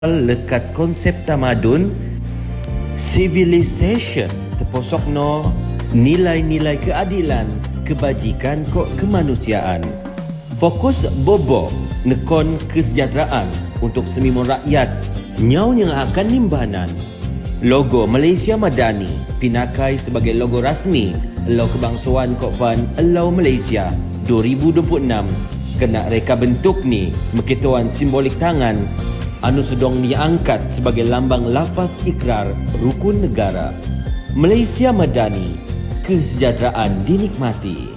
lekat konsep tamadun civilization terposok no nilai-nilai keadilan kebajikan kok kemanusiaan. Fokus bobo nekon kesejahteraan untuk semua rakyat nyau yang akan nimbanan. Logo Malaysia Madani pinakai sebagai logo rasmi Elau Kebangsaan Kokpan Elau Malaysia 2026. Kena reka bentuk ni mekituan simbolik tangan anu sedong diangkat sebagai lambang lafaz ikrar rukun negara. Malaysia Madani, kesejahteraan dinikmati.